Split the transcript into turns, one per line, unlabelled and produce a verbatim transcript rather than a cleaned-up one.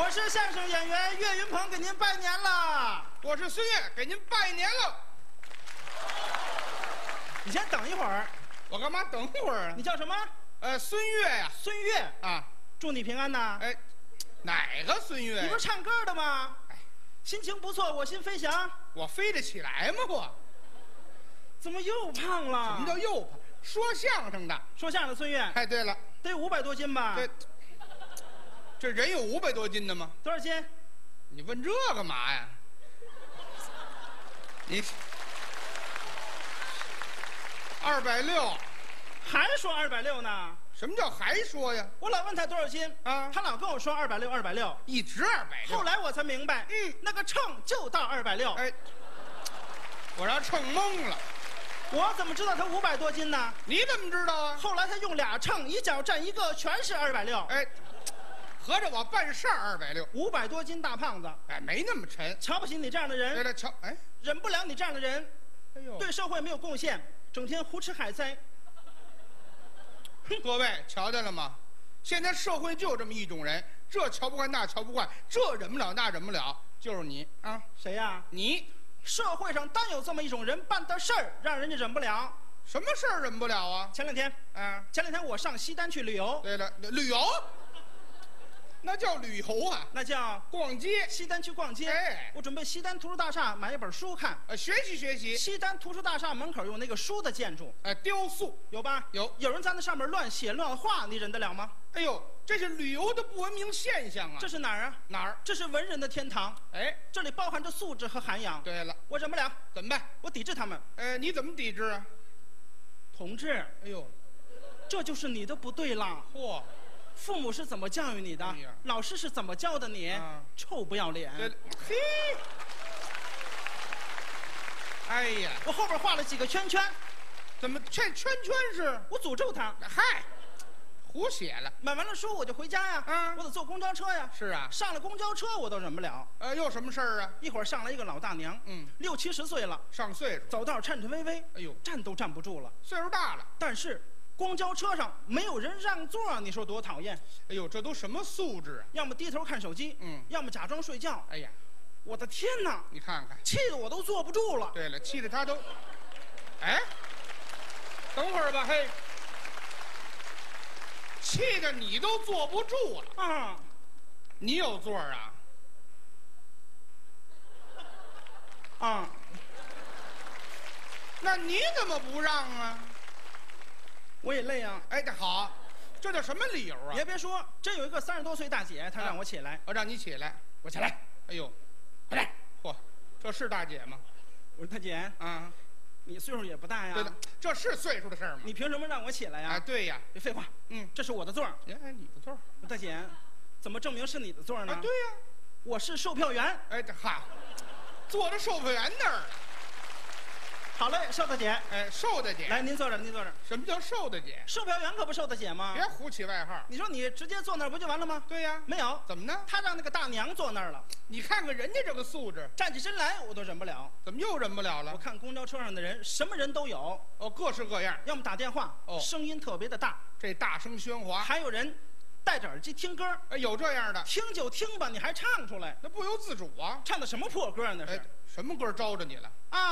我是相声演员岳云鹏，给您拜年了。
我是孙越，给您拜年了。
你先等一会儿。
我干嘛等一会儿啊？
你叫什么？
呃，孙越呀。
孙越
啊，
祝你平安呐。
哎，哪个孙越？
你不是唱歌的吗？
哎，
心情不错，我心飞翔。
我飞得起来吗？我
怎么又胖了？
什么叫又胖？说相声的。
说相声的孙越。
哎，对了，
得有五百多斤吧？
这这人有五百多斤的吗？
多少斤？
你问这干嘛呀？你二百六，
还说二百六呢？
什么叫还说呀？
我老问他多少斤
啊，
他老跟我说二百六，二百六，
一直二百六。
后来我才明白，
嗯，
那个秤就到二百六。
哎，我让秤懵了。
我怎么知道他五百多斤呢？
你怎么知道啊？
后来他用俩秤，一脚站一个，全是二百六。
哎，合着我办事儿二百六，
五百多斤大胖子，
哎，没那么沉。
瞧不起你这样的人。
对了，瞧，哎，
忍不了你这样的人，
哎呦，
对社会没有贡献，整天胡吃海塞。
各位瞧见了吗？现在社会就这么一种人，这瞧不惯，那瞧不惯，这忍不了，那忍不了，就是你啊！
谁呀？
你
社会上单有这么一种人，办的事儿让人家忍不了。
什么事儿忍不了啊？
前两天，
啊，
前两天我上西单去旅游。
对了，旅游，那叫旅游啊，
那叫
逛街。
西单去逛街。
哎，
我准备西单图书大厦买一本书看。
呃，学习学习。
西单图书大厦门口有那个书的建筑，
呃，雕塑
有吧？
有。
有人在那上面乱写乱画，你忍得了吗？
哎呦，这是旅游的不文明现象啊！
这是哪儿啊？
哪儿？
这是文人的天堂。
哎，
这里包含着素质和涵养。
对了，
我忍不了，
怎么办？
我抵制他们。
呃，你怎么抵制啊？
同志，
哎呦，
这就是你的不对了。
嚯！
父母是怎么教育你的？
哎呀，
老师是怎么教的你？
啊，
臭不要脸！
对了，嘿，哎呀，
我后边画了几个圈圈，
怎么圈圈圈是？
我诅咒他。
嗨，胡写了。
买完了书我就回家呀，
嗯，
我得坐公交车呀。
是啊，
上了公交车我都忍不了。
呃，又什么事儿啊？
一会儿上来一个老大娘，
嗯，
六七十岁了，
上岁数，
走道颤颤巍巍，
哎呦，
站都站不住了。
岁数大了。
但是公交车上没有人让座，你说多讨厌？
哎呦，这都什么素质啊？
要么低头看手机，
嗯，
要么假装睡觉。
哎呀，
我的天哪！
你看看，
气得我都坐不住了。
对了，气得他都，哎，等会儿吧，嘿，气得你都坐不住了。
啊，
你有座儿啊？
啊，
那你怎么不让啊？
我也累啊。
哎，这好，这叫什么理由啊？
也别说，真有一个三十多岁大姐，她让我起来，
我让你起来，
我起来。
哎呦，快点！嚯，这是大姐吗？
我说大姐，
啊，
你岁数也不大呀，
对了，这是岁数的事儿吗？
你凭什么让我起来呀？
啊，对呀，
别废话，
嗯，
这是我的座儿。
哎，你的座儿
我说大姐，怎么证明是你的座儿呢？
啊，对呀，
我是售票员。
哎，这哈，坐着售票员那儿了。
好嘞，瘦大姐，
哎，瘦大姐，
来，您坐这儿，您坐这儿。
什么叫瘦大姐？
售票员可不瘦大姐吗？
别胡起外号。
你说你直接坐那儿不就完了吗？
对呀，
没有，
怎么呢？
他让那个大娘坐那儿了，
你看看人家这个素质，
站起身来我都忍不了。
怎么又忍不了
我
了？
看公交车上的人，什么人都有，
哦，各式各样，
要么打电话，
哦
声音特别的大，
这大声喧哗，
还有人戴着耳机听歌，
哎，有这样的，
听就听吧，你还唱出来，
那不由自主啊。
唱的什么破歌啊那是？
哎，什么歌招着你了？
啊。